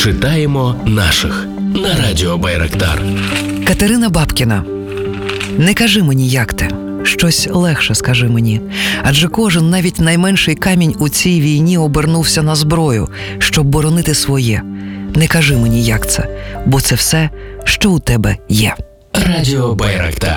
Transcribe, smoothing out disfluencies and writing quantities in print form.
Читаємо наших на Радіо Байрактар. Катерина Бабкіна. Не кажи мені, як ти. Щось легше скажи мені. Адже кожен, навіть найменший камінь у цій війні обернувся на зброю, щоб боронити своє. Не кажи мені, як це, бо це все, що у тебе є. Радіо Байрактар.